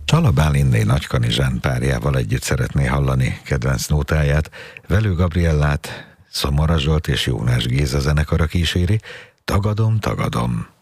Csala Bálintné Nagykanizsán párjával együtt szeretné hallani kedvenc nótáját, Velő Gabriellát Szomora Zsolt és Jónás Géza zenekara kíséri, Tagadom, tagadom.